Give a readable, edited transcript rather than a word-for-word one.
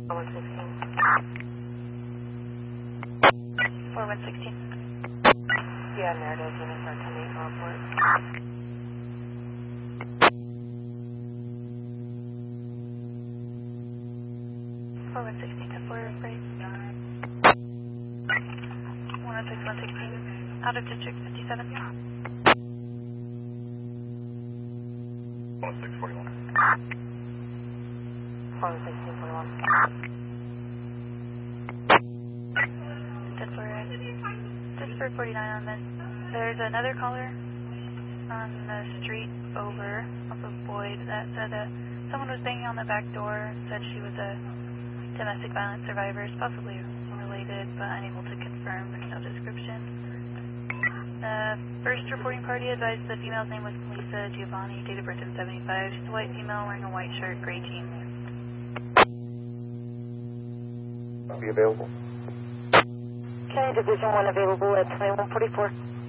4116. Yeah, Meredith, units are 10-8 report. 4116 to 4 right. 106 116. Out of district 57. 1641. 411641. 10 for just for 49 on this. There's another caller on the street over off of Boyd that said someone was banging on the back door, said she was a domestic violence survivor, possibly related, but unable to confirm. There's no description. First reporting party advised the female's name was Lisa Giovanni, date of birth in 75. She's a white female wearing a white shirt, gray jeans. Be available. County Division 1 available at 2144.